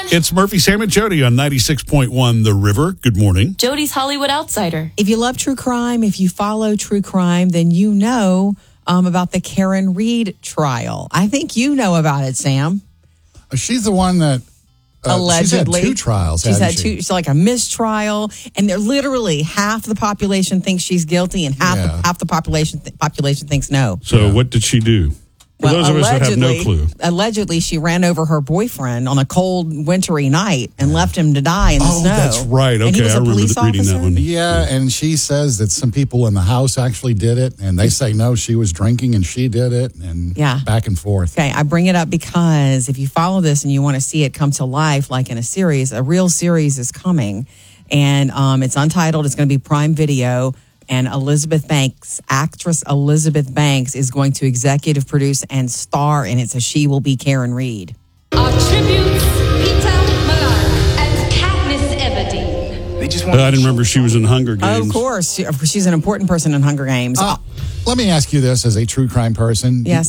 It's Murphy, Sam, and Jody on 96.1 The River. Good morning. Jody's Hollywood Outsider. If you love true crime, if you follow true crime, then you know about the Karen Reed trial. I think you know about it, Sam. She's the one that allegedly she's had 2 trials. She's had 2. She's like a mistrial, and they're literally half the population thinks she's guilty, and half the population thinks no. So what did she do? For those of us that have no clue. Allegedly, she ran over her boyfriend on a cold, wintry night and left him to die in the snow. Oh, that's right. And he Okay, was I a remember police reading officer? that one. Yeah, and she says that some people in the house actually did it, and they say no, she was drinking and she did it, and back and forth. Okay, I bring it up because if you follow this and you want to see it come to life, like in a series, a real series is coming, and it's untitled. It's going to be Prime Video. And actress Elizabeth Banks is going to executive produce and star in it, so she will be Karen Reed. Our tributes, Peter Malark and Katniss Everdeen. I didn't remember she was in Hunger Games. Oh, of course. She's an important person in Hunger Games. Let me ask you this as a true crime person. Yes.